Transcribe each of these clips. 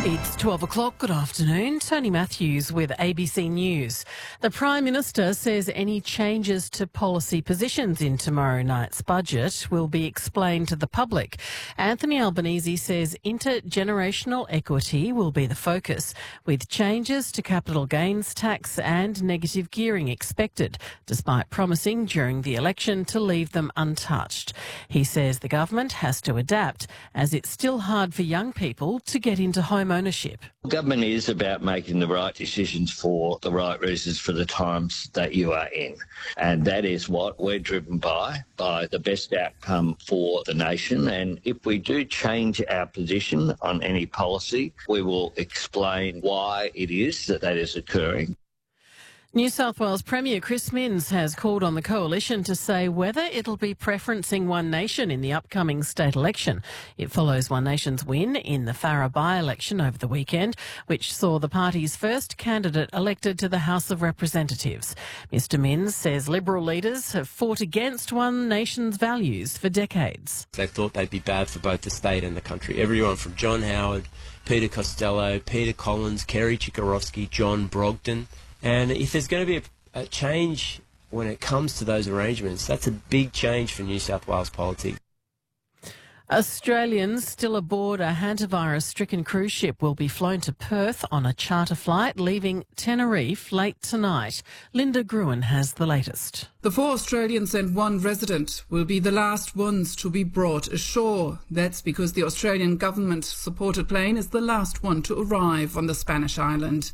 It's 12 o'clock. Good afternoon. Tony Matthews with ABC News. The Prime Minister says any changes to policy positions in tomorrow night's budget will be explained to the public. Anthony Albanese says intergenerational equity will be the focus, with changes to capital gains tax and negative gearing expected, despite promising during the election to leave them untouched. He says the government has to adapt, as it's still hard for young people to get into home ownership. Government is about making the right decisions for the right reasons for the times that you are in. And that is what we're driven by the best outcome for the nation. And if we do change our position on any policy, we will explain why it is that is occurring. New South Wales Premier Chris Minns has called on the coalition to say whether it'll be preferencing One Nation in the upcoming state election. It follows One Nation's win in the Farrer by-election over the weekend, which saw the party's first candidate elected to the House of Representatives. Mr Minns says Liberal leaders have fought against One Nation's values for decades. They thought they'd be bad for both the state and the country. Everyone from John Howard, Peter Costello, Peter Collins, Kerry Chikarovsky, John Brogdon. And if there's going to be a change when it comes to those arrangements, that's a big change for New South Wales politics. Australians still aboard a hantavirus-stricken cruise ship will be flown to Perth on a charter flight, leaving Tenerife late tonight. Linda Gruen has the latest. The 4 Australians and 1 resident will be the last ones to be brought ashore. That's because the Australian government-supported plane is the last one to arrive on the Spanish island.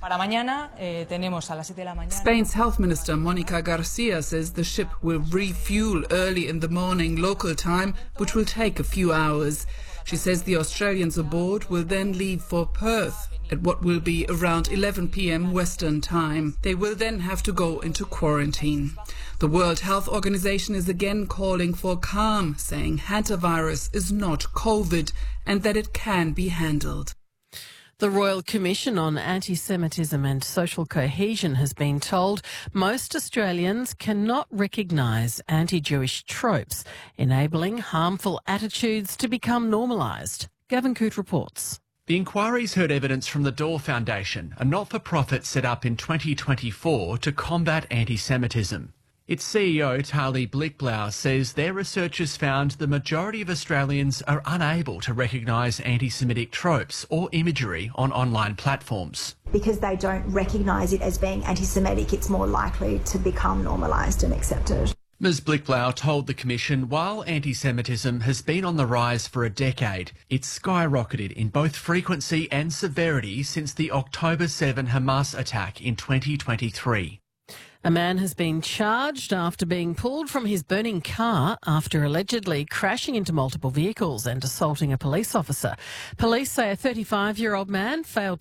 Spain's Health Minister Monica Garcia says the ship will refuel early in the morning local time, which will take a few hours. She says the Australians aboard will then leave for Perth at what will be around 11 p.m. Western time. They will then have to go into quarantine. The World Health Organization is again calling for calm, saying hantavirus is not COVID and that it can be handled. The Royal Commission on Anti-Semitism and Social Cohesion has been told most Australians cannot recognise anti-Jewish tropes, enabling harmful attitudes to become normalised. Gavin Coote reports. The inquiry's heard evidence from the Door Foundation, a not-for-profit set up in 2024 to combat anti-Semitism. Its CEO, Tali Blickblau, says their researchers found the majority of Australians are unable to recognise anti-Semitic tropes or imagery on online platforms. Because they don't recognise it as being anti-Semitic, it's more likely to become normalised and accepted. Ms Blickblau told the Commission while anti-Semitism has been on the rise for a decade, it's skyrocketed in both frequency and severity since the October 7 Hamas attack in 2023. A man has been charged after being pulled from his burning car after allegedly crashing into multiple vehicles and assaulting a police officer. Police say a 35-year-old man failed